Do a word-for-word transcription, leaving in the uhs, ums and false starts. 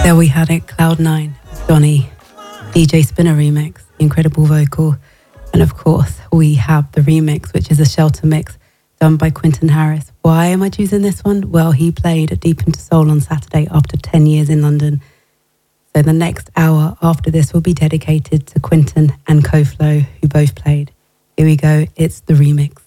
There we had it, Cloud nine, Johnny, D J Spinner remix, incredible vocal. And of course, we have the remix, which is a Shelter mix done by Quentin Harris. Why am I choosing this one? Well, he played at Deep Into Soul on Saturday after ten years in London. So the next hour after this will be dedicated to Quentin and Koflo, who both played. Here we go, it's the remix.